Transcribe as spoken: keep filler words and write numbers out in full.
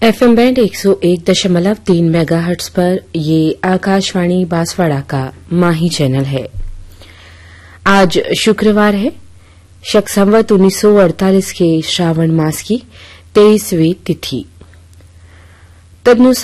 FM band एक सौ एक दशमलव तीन मेगाहर्ट्ज पर ये आकाशवाणी बांसवाड़ा का माही चैनल है। आज शुक्रवार है, शक संवत उन्नीस सौ अड़तालीस के श्रावण मास की तेईसवीं तिथि। तदनुसार